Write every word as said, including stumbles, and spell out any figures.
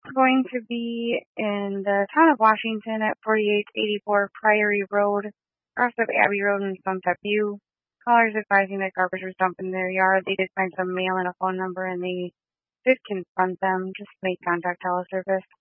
Going to be in the town of Washington at forty-eight eighty-four Priory Road, across of Abbey Road and Sunset View. Callers advising that garbage was dumped in their yard. They did find some mail and a phone number, and they did confront them. Just make contact teleservice.